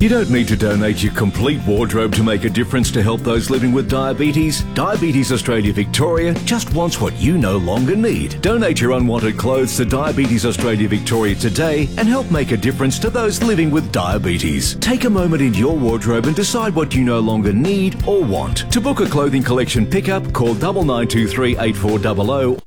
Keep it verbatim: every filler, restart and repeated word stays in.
You don't need to donate your complete wardrobe to make a difference to help those living with diabetes. Diabetes Australia Victoria just wants what you no longer need. Donate your unwanted clothes to Diabetes Australia Victoria today and help make a difference to those living with diabetes. Take a moment in your wardrobe and decide what you no longer need or want. To book a clothing collection pickup, call nine nine two three eight four zero zero